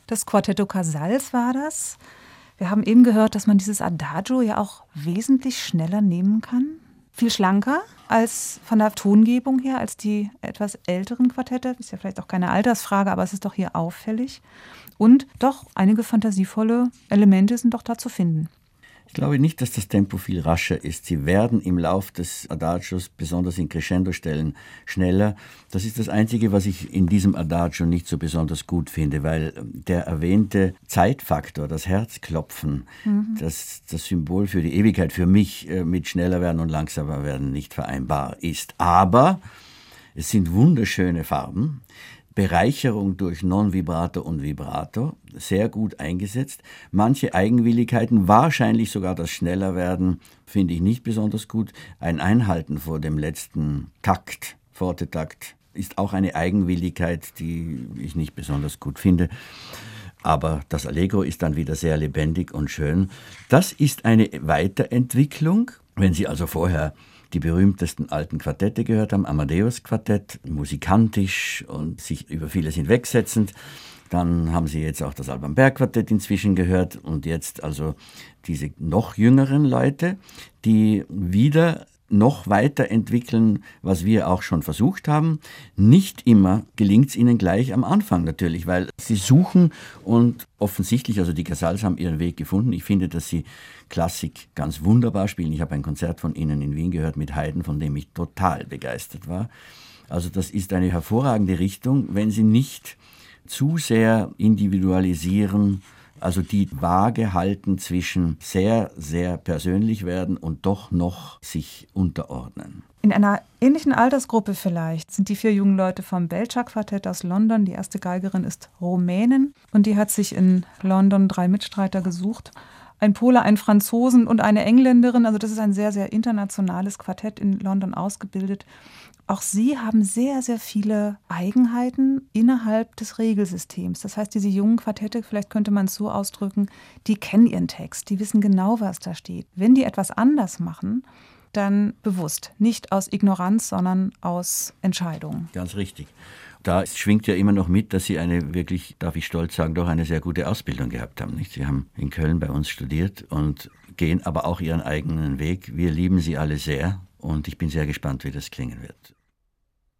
Das Quartetto Casals war das. Wir haben eben gehört, dass man dieses Adagio ja auch wesentlich schneller nehmen kann. Viel schlanker als von der Tongebung her als die etwas älteren Quartette. Ist ja vielleicht auch keine Altersfrage, aber es ist doch hier auffällig. Und doch einige fantasievolle Elemente sind doch da zu finden. Ich glaube nicht, dass das Tempo viel rascher ist. Sie werden im Lauf des Adagios, besonders in Crescendo-Stellen, schneller. Das ist das Einzige, was ich in diesem Adagio nicht so besonders gut finde, weil der erwähnte Zeitfaktor, das Herzklopfen, das Symbol für die Ewigkeit, für mich mit schneller werden und langsamer werden nicht vereinbar ist. Aber es sind wunderschöne Farben. Bereicherung durch Non-Vibrato und Vibrato, sehr gut eingesetzt. Manche Eigenwilligkeiten, wahrscheinlich sogar das Schnellerwerden, finde ich nicht besonders gut. Ein Einhalten vor dem letzten Takt, Fortetakt, ist auch eine Eigenwilligkeit, die ich nicht besonders gut finde. Aber das Allegro ist dann wieder sehr lebendig und schön. Das ist eine Weiterentwicklung. Wenn Sie also vorher die berühmtesten alten Quartette gehört haben, Amadeus-Quartett, musikantisch und sich über vieles hinwegsetzend. Dann haben Sie jetzt auch das Alban Berg-Quartett inzwischen gehört und jetzt also diese noch jüngeren Leute, die wieder noch weiterentwickeln, was wir auch schon versucht haben. Nicht immer gelingt es ihnen gleich am Anfang natürlich, weil sie suchen und offensichtlich, also die Casals haben ihren Weg gefunden. Ich finde, dass sie Klassik ganz wunderbar spielen. Ich habe ein Konzert von ihnen in Wien gehört mit Haydn, von dem ich total begeistert war. Also das ist eine hervorragende Richtung, wenn sie nicht zu sehr individualisieren, also die Waage halten zwischen sehr, sehr persönlich werden und doch noch sich unterordnen. In einer ähnlichen Altersgruppe vielleicht sind die 4 jungen Leute vom Belcher-Quartett aus London. Die erste Geigerin ist Rumänin und die hat sich in London 3 Mitstreiter gesucht. Ein Pole, einen Franzosen und eine Engländerin. Also das ist ein sehr, sehr internationales Quartett in London ausgebildet. Auch sie haben sehr, sehr viele Eigenheiten innerhalb des Regelsystems. Das heißt, diese jungen Quartette, vielleicht könnte man es so ausdrücken, die kennen ihren Text, die wissen genau, was da steht. Wenn die etwas anders machen, dann bewusst, nicht aus Ignoranz, sondern aus Entscheidung. Ganz richtig. Da schwingt ja immer noch mit, dass Sie eine wirklich, darf ich stolz sagen, doch eine sehr gute Ausbildung gehabt haben. Nicht? Sie haben in Köln bei uns studiert und gehen aber auch Ihren eigenen Weg. Wir lieben Sie alle sehr und ich bin sehr gespannt, wie das klingen wird.